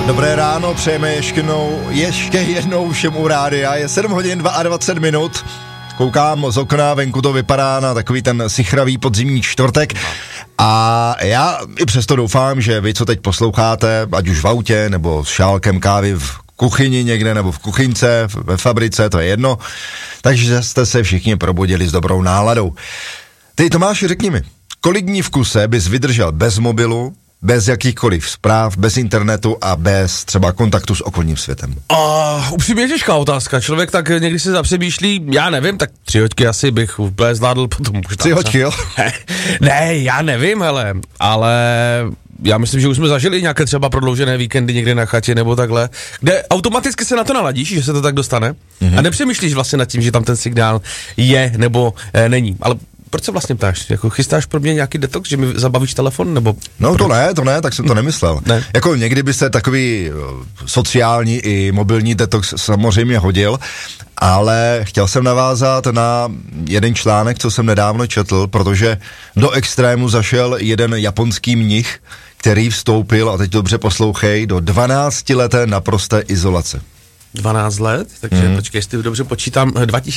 Dobré ráno, přejeme ještě jednou všem u rádia. Je 7 hodin 22 minut. Koukám z okna, venku to vypadá na takový ten sichravý podzimní čtvrtek. A já i přesto doufám, že vy, co teď posloucháte, ať už v autě, nebo s šálkem kávy v kuchyni někde, nebo v kuchyňce, ve fabrice, to je jedno. Takže jste se všichni probudili s dobrou náladou. Ty, Tomáši, řekni mi, kolik dní v kuse bys vydržel bez mobilu, bez jakýchkoliv zpráv, bez internetu a bez třeba kontaktu s okolním světem? Upřímně těžká otázka. Člověk tak někdy si zapřemýšlí, já nevím, tak 3 hoďky asi bych úplně zvládl potom. Možná 3 hoďky, jo? Ne, já nevím, hele, ale já myslím, že už jsme zažili nějaké třeba prodloužené víkendy někde na chatě nebo takhle, kde automaticky se na to naladíš, že se to tak dostane a nepřemýšlíš vlastně nad tím, že tam ten signál je nebo není, ale proč se vlastně ptáš? Jako chystáš pro mě nějaký detox, že mi zabavíš telefon, nebo? No to ne, tak jsem to nemyslel. Ne. Jako někdy by se takový sociální i mobilní detox samozřejmě hodil, ale chtěl jsem navázat na jeden článek, co jsem nedávno četl, protože do extrému zašel jeden japonský mnich, který vstoupil, a teď dobře poslouchej, do 12leté naprosté izolace. 12 let? Takže počkej, jestli dobře počítám,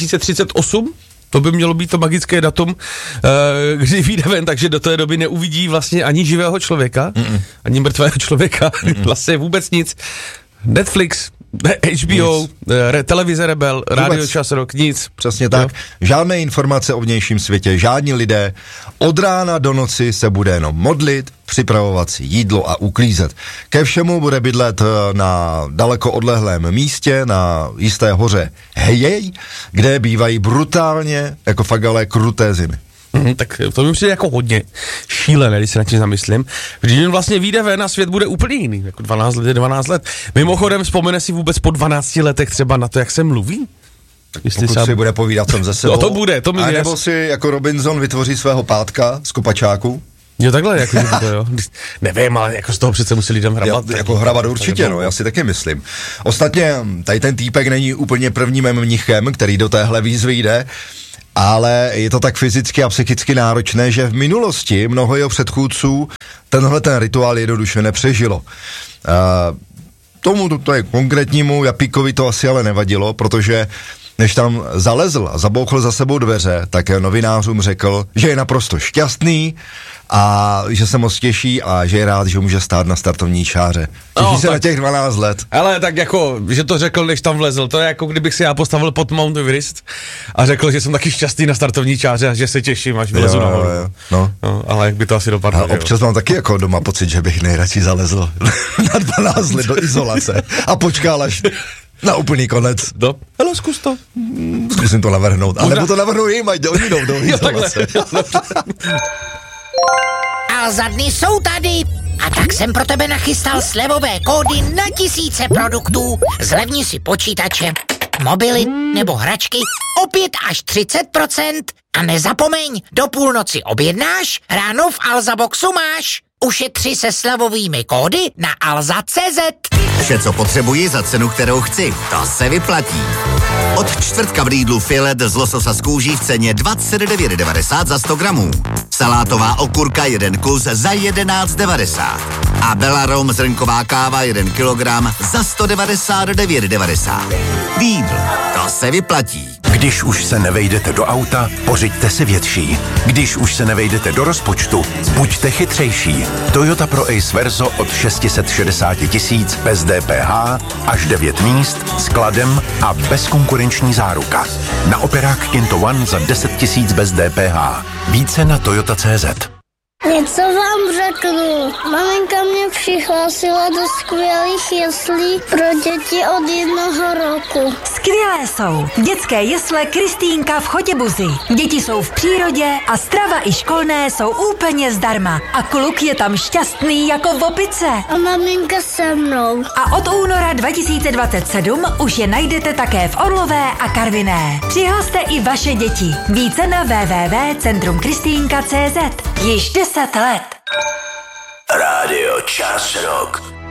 2038? To by mělo být to magické datum, kdy vyjde ven, takže do té doby neuvidí vlastně ani živého člověka, ani mrtvého člověka, vlastně vůbec nic. Netflix, HBO, televize Rebel, Rádio Čas Rock, nic. Přesně tak. Jo? Žádné informace o vnějším světě, žádní lidé. Od rána do noci se bude jenom modlit, připravovat si jídlo a uklízet. Ke všemu bude bydlet na daleko odlehlém místě, na jisté hoře Hejej, kde bývají brutálně, jako fakt ale kruté zimy. Tak to mi přijde jako hodně šílené, když se na tím zamyslím. Když jen vlastně vyjde ven a svět bude úplně jiný, jako 12 let je 12 let. Mimochodem, vzpomene si vůbec po 12 letech třeba na to, jak se mluví? Pokud si bude povídat sám ze sebou. No to bude, to mi a nebo si jako Robinson vytvoří svého pátka z kopačáku. Jo, takhle, jako to jo. Nevím, ale jako z toho přece musí lidem hrabat. Jako hrabat určitě, no, já si taky myslím. Ostatně, tady ten týpek není úplně prvním mnichem, který do téhle výzvy jde, ale je to tak fyzicky a psychicky náročné, že v minulosti mnoho jeho předchůdců tenhle ten rituál jednoduše nepřežilo. To je konkrétnímu Japíkovi to asi ale nevadilo, protože než tam zalezl a zabouchl za sebou dveře, tak novinářům řekl, že je naprosto šťastný a že se moc těší a že je rád, že může stát na startovní čáře. Těší se tak na těch 12 let. Ale tak jako, že to řekl, než tam vlezl, to je jako kdybych si já postavil pod Mount Everest a řekl, že jsem taky šťastný na startovní čáře a že se těším, až vylezu nahoru. No, ale jak by to asi dopadlo. Občas mám taky jako doma pocit, že bych nejradši zalezl na 12 let do izolace a počkal až na úplný konec. Hele, zkus to. Zkusím to navrhnout. Ale nebo to navrhnu jim, ať oni jdou do izolace. A za dny jsou tady. A tak jsem pro tebe nachystal slevové kódy na tisíce produktů. Zlevni si počítače, mobily nebo hračky o 5 až 30%. A nezapomeň, do půlnoci objednáš, ráno v Alza Boxu máš. Ušetři se slevovými kódy na alza.cz. Vše, co potřebuji za cenu, kterou chci. To se vyplatí. Od čtvrtka v Lidlu filet z lososa z kůží v ceně 29,90 za 100 gramů. Salátová okurka 1 kus za 11,90. A Belarom zrnková káva 1 kilogram za 199,90. Lidl, to se vyplatí. Když už se nevejdete do auta, pořiďte si větší. Když už se nevejdete do rozpočtu, buďte chytřejší. Toyota Pro Ace Verso od 660 000 bez DPH, až 9 míst, skladem a bezkonkurenční záruka. Na Operák Kinto One za 10 000 bez DPH. Více na Toyota.cz. Něco vám řeknu. Maminka mě přihlásila do skvělých jeslí pro děti od 1 roku. Skvělé jsou dětské jesle Kristýnka v Chotěbuzi. Děti jsou v přírodě a strava i školné jsou úplně zdarma. A kluk je tam šťastný jako v opice. A maminka se mnou. A od února 2027 už je najdete také v Orlové a Karviné. Přihlaste i vaše děti. Více na www.centrumkristýnka.cz. Již 10 let. Rádio Čas Rock.